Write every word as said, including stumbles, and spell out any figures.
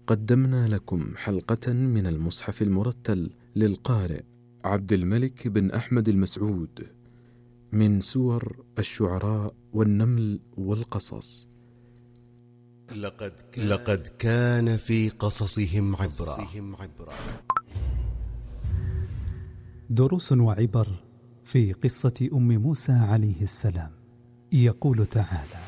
قدمنا لكم حلقة من المصحف المرتل للقارئ عبد الملك بن أحمد المسعود من سور الشعراء والنمل والقصص. لقد كان, لقد كان في قصصهم عبرة. دروس وعبر في قصة أم موسى عليه السلام. يقول تعالى: